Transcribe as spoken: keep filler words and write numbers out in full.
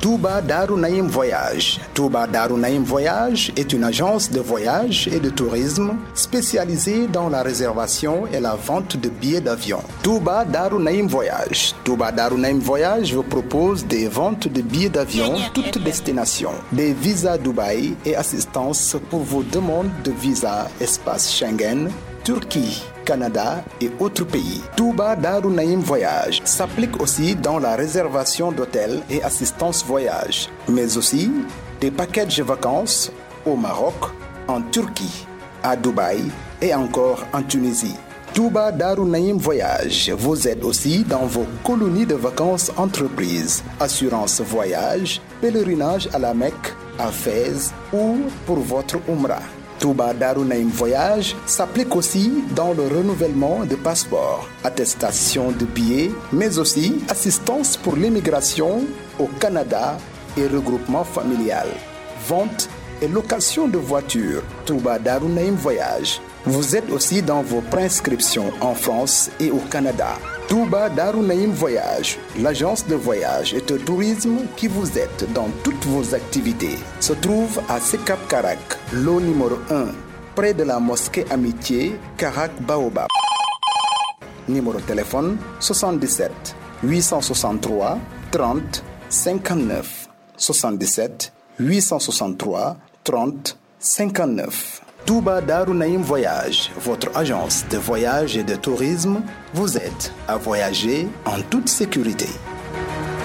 Touba Darou Naïm Voyage. Touba Darou Naïm Voyage est une agence de voyage et de tourisme spécialisée dans la réservation et la vente de billets d'avion. Touba Darou Naïm Voyage. Touba Darou Naïm Voyage vous propose des ventes de billets d'avion toutes destinations, des visas Dubaï et assistance pour vos demandes de visa espace Schengen, Turquie, Canada et autres pays. Touba Darou Naïm Voyage s'applique aussi dans la réservation d'hôtels et assistance voyage, mais aussi des packages vacances au Maroc, en Turquie, à Dubaï et encore en Tunisie. Touba Darou Naïm Voyage vous aide aussi dans vos colonies de vacances entreprises, assurance voyage, pèlerinage à la Mecque, à Fès ou pour votre Umrah. Touba Darou Naïm Voyage s'applique aussi dans le renouvellement de passeports, attestation de billets, mais aussi assistance pour l'immigration au Canada et regroupement familial, vente et location de voitures. Touba Darou Naïm Voyage vous aide aussi dans vos prescriptions en France et au Canada. Touba Darou Naïm Voyage, l'agence de voyage et de tourisme qui vous aide dans toutes vos activités, se trouve à Sekap Karak, lot numéro un, près de la mosquée Amitié, Karak Baobab. Numéro de téléphone soixante-dix-sept huit cent soixante-trois trente cinquante-neuf. soixante-dix-sept huit cent soixante-trois trente cinquante-neuf. Touba Darou Naïm Voyage, votre agence de voyage et de tourisme, vous aide à voyager en toute sécurité.